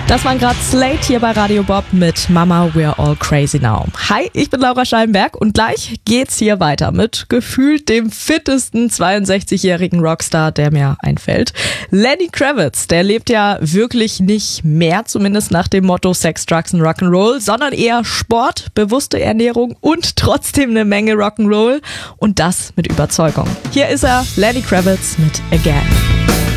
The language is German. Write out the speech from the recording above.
Das war gerade Slate hier bei Radio Bob mit Mama, We're All Crazy Now. Hi, ich bin Laura Schallenberg und gleich geht's hier weiter mit gefühlt dem fittesten 62-jährigen Rockstar, der mir einfällt. Lenny Kravitz, der lebt ja wirklich nicht mehr, zumindest nach dem Motto Sex, Drugs and Rock'n'Roll, sondern eher Sport, bewusste Ernährung und trotzdem eine Menge Rock'n'Roll und das mit Überzeugung. Hier ist er, Lenny Kravitz mit Again.